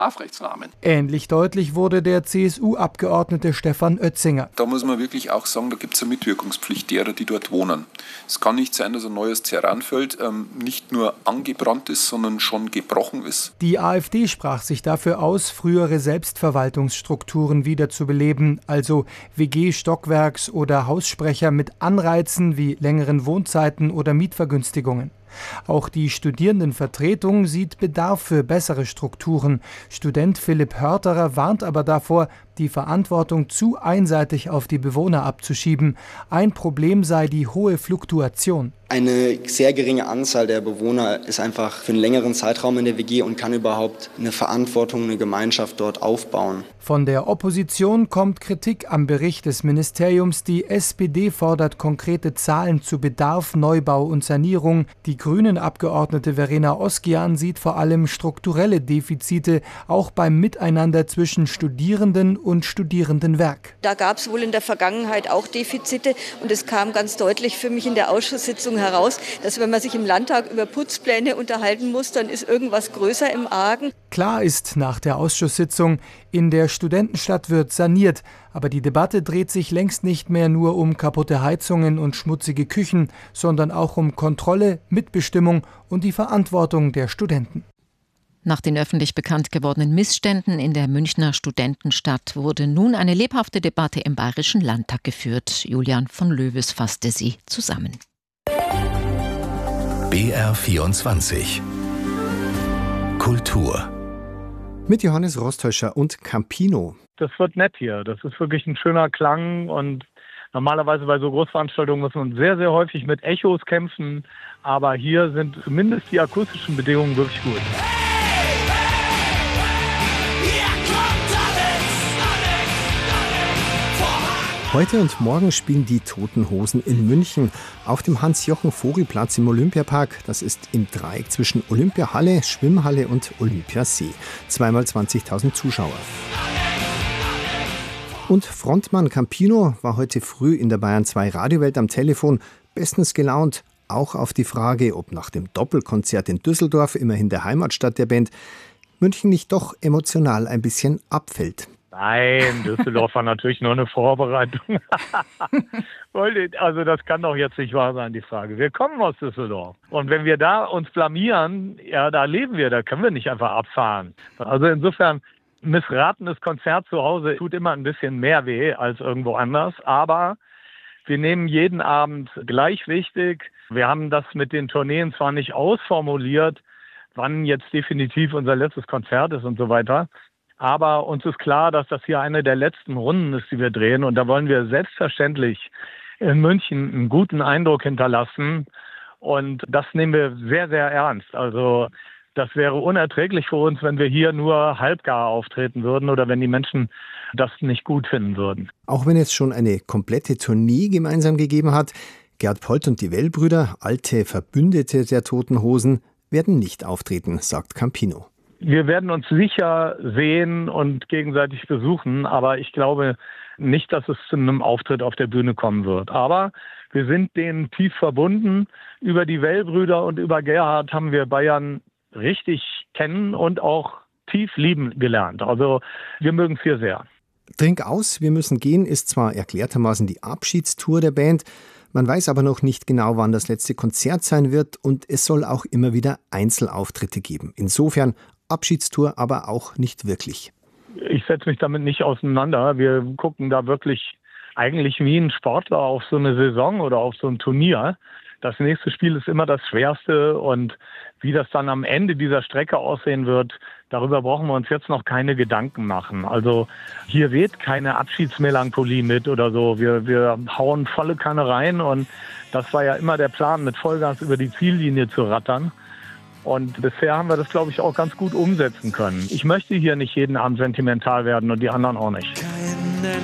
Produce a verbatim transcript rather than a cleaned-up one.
Strafrechtsrahmen. Ähnlich deutlich wurde der C S U-Abgeordnete Stefan Oetzinger. Da muss man wirklich auch sagen, da gibt es eine Mitwirkungspflicht derer, die dort wohnen. Es kann nicht sein, dass ein neues Ceranfeld ähm, nicht nur angebrannt ist, sondern schon gebrochen ist. Die AfD sprach sich dafür aus, frühere Selbstverwaltungsstrukturen wiederzubeleben, also W G-Stockwerks- oder Haussprecher mit Anreizen wie längeren Wohnzeiten oder Mietvergünstigungen. Auch die Studierendenvertretung sieht Bedarf für bessere Strukturen. Student Philipp Hörterer warnt aber davor, die Verantwortung zu einseitig auf die Bewohner abzuschieben. Ein Problem sei die hohe Fluktuation. Eine sehr geringe Anzahl der Bewohner ist einfach für einen längeren Zeitraum in der W G und kann überhaupt eine Verantwortung, eine Gemeinschaft dort aufbauen. Von der Opposition kommt Kritik am Bericht des Ministeriums. Die S P D fordert konkrete Zahlen zu Bedarf, Neubau und Sanierung. Die Grünen-Abgeordnete Verena Oskian sieht vor allem strukturelle Defizite, auch beim Miteinander zwischen Studierenden und Studierendenwerk. Da gab es wohl in der Vergangenheit auch Defizite und es kam ganz deutlich für mich in der Ausschusssitzung heraus, dass wenn man sich im Landtag über Putzpläne unterhalten muss, dann ist irgendwas größer im Argen. Klar ist nach der Ausschusssitzung, in der Studentenstadt wird saniert, aber die Debatte dreht sich längst nicht mehr nur um kaputte Heizungen und schmutzige Küchen, sondern auch um Kontrolle, Mitbestimmung und die Verantwortung der Studenten. Nach den öffentlich bekannt gewordenen Missständen in der Münchner Studentenstadt wurde nun eine lebhafte Debatte im Bayerischen Landtag geführt. Julian von Löwes fasste sie zusammen. B R vierundzwanzig Kultur mit Johannes Rostäuscher und Campino. Das wird nett hier. Das ist wirklich ein schöner Klang und normalerweise bei so Großveranstaltungen muss man sehr, sehr häufig mit Echos kämpfen. Aber hier sind zumindest die akustischen Bedingungen wirklich gut. Heute und morgen spielen die Toten Hosen in München auf dem Hans-Jochen-Vogel-Platz im Olympiapark. Das ist im Dreieck zwischen Olympiahalle, Schwimmhalle und Olympiasee. Zweimal zwanzigtausend Zuschauer. Und Frontmann Campino war heute früh in der Bayern zwei Radiowelt am Telefon, bestens gelaunt, auch auf die Frage, ob nach dem Doppelkonzert in Düsseldorf, immerhin der Heimatstadt der Band, München nicht doch emotional ein bisschen abfällt. Nein, Düsseldorf war natürlich nur eine Vorbereitung. Also das kann doch jetzt nicht wahr sein, die Frage. Wir kommen aus Düsseldorf. Und wenn wir da uns blamieren, ja, da leben wir, da können wir nicht einfach abfahren. Also insofern, missratenes Konzert zu Hause tut immer ein bisschen mehr weh als irgendwo anders. Aber wir nehmen jeden Abend gleich wichtig. Wir haben das mit den Tourneen zwar nicht ausformuliert, wann jetzt definitiv unser letztes Konzert ist und so weiter. Aber uns ist klar, dass das hier eine der letzten Runden ist, die wir drehen. Und da wollen wir selbstverständlich in München einen guten Eindruck hinterlassen. Und das nehmen wir sehr, sehr ernst. Also das wäre unerträglich für uns, wenn wir hier nur halbgar auftreten würden oder wenn die Menschen das nicht gut finden würden. Auch wenn es schon eine komplette Tournee gemeinsam gegeben hat, Gerd Polt und die Well-Brüder, alte Verbündete der Toten Hosen, werden nicht auftreten, sagt Campino. Wir werden uns sicher sehen und gegenseitig besuchen, aber ich glaube nicht, dass es zu einem Auftritt auf der Bühne kommen wird. Aber wir sind denen tief verbunden. Über die Well-Brüder und über Gerhard haben wir Bayern richtig kennen und auch tief lieben gelernt. Also wir mögen es hier sehr. Trink aus, wir müssen gehen ist zwar erklärtermaßen die Abschiedstour der Band, man weiß aber noch nicht genau, wann das letzte Konzert sein wird und es soll auch immer wieder Einzelauftritte geben. Insofern Abschiedstour, aber auch nicht wirklich. Ich setze mich damit nicht auseinander. Wir gucken da wirklich eigentlich wie ein Sportler auf so eine Saison oder auf so ein Turnier. Das nächste Spiel ist immer das schwerste und wie das dann am Ende dieser Strecke aussehen wird, darüber brauchen wir uns jetzt noch keine Gedanken machen. Also hier weht keine Abschiedsmelancholie mit oder so. Wir, wir hauen volle Kanne rein und das war ja immer der Plan, mit Vollgas über die Ziellinie zu rattern. Und bisher haben wir das, glaube ich, auch ganz gut umsetzen können. Ich möchte hier nicht jeden Abend sentimental werden und die anderen auch nicht.